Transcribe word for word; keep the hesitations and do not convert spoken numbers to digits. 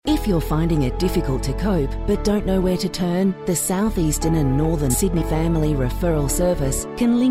If you're finding it difficult to cope but don't know where to turn, the South Eastern and Northern Sydney Family Referral Service can link